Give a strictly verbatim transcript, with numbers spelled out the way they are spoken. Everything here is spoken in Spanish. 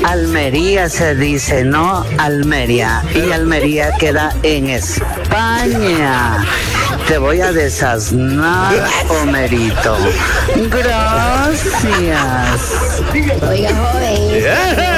Almería se dice, no Almería. Y Almería queda en España. Te voy a desasnar, Homerito. Gracias. Oiga, joven.